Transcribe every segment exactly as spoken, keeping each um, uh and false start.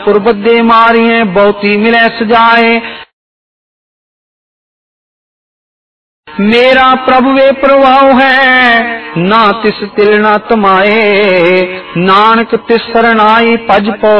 पुरबदे मारिए बहुती मिले सजाए। मेरा प्रभु वे प्रभाव है ना तिस तिल ना तमाए। नानक तिस शरणाई पज पो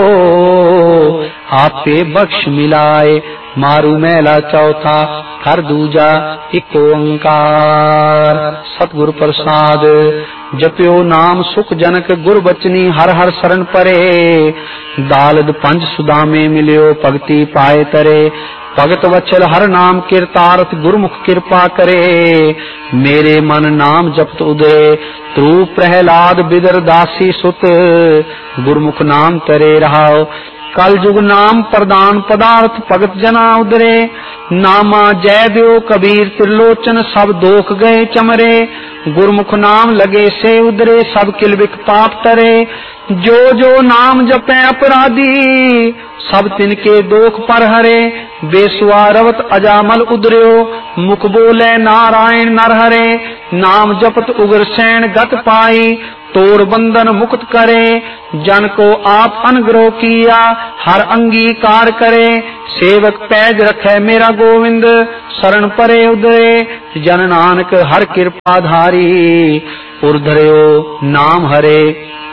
आपे बख्श मिलाए। मारू मैला चौथा हर दूजा एक ओंकार। सतगुरु प्रसाद जप्यो नाम सुख जनक गुर बचनी हर हर शरण परे। दालद पंज सुदामे मिलियो भगति पाए तरे। भगत वचल हर नाम कीर्तार्थ गुरमुख कृपा करे। मेरे मन नाम जपत उदरे ध्रुव प्रहलाद बिदर दासी सुत। गुरमुख नाम तरे रहाओ कल जुग नाम प्रदान पदार्थ भगत जना उदरे। नामा जय देव कबीर त्रिलोचन सब दोख गए चमरे। गुरमुख नाम लगे से उदरे सब किलबिक पाप तरे। जो जो नाम जपे अपराधी सब तिनके दोख पर हरे। बेसुआ रवत अजामल उदर्यो मुख बोले नारायण नर हरे। नाम जपत उग्र सैन गत पाई तोड़ बंधन मुक्त करे। जन को आप अनुग्रह किया हर अंगीकार करे। सेवक पैज रखे मेरा गोविंद शरण परे उदरे। जन नानक हर कृपाधारी उर्धर्यो नाम हरे।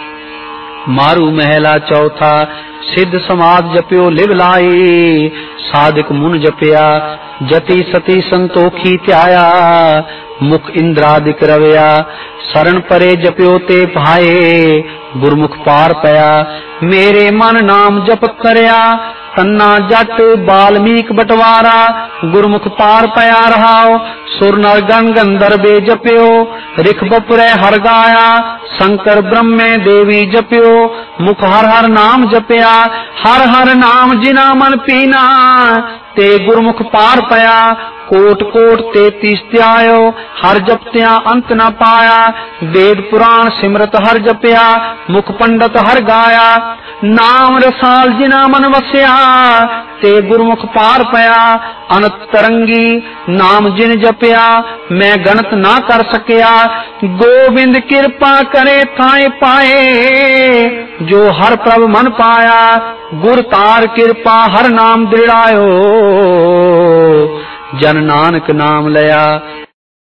मारू महला चौथा सिद्ध समाज जप्यो लिव लाई। साधक मुन जपया जति सती संतोखी त्याया। मुख इंद्रादिक रवया शरण परे जप्यो ते भाए। गुरमुख पार पया मेरे मन नाम जप करया। तन्ना जट बाल्मीक बटवारा गुरमुख पार पया रहाओ। सुर नर गण गंधर्वे जप्यो रिख बपुरे हर गाया। शंकर ब्रह्मे देवी जप्यो मुख हर हर नाम जपया। हर हर नाम जिना मन पीना ते गुरमुख पार पया। कोट कोट तेतीस त्यायो हर जपत्या अंत न पाया। वेद पुराण सिमरत हर जपया मुख पंडित हर गाया। नाम रसाल जिना मन वसया ते गुरमुख पार पया। अनंत तरंगी नाम जिन जपया मैं गणत ना कर सकया। गोविंद कृपा करे थाए पाए जो हर प्रभ मन पाया। गुर तार कृपा हर नाम दृढ़ायो जन नानक नाम लया।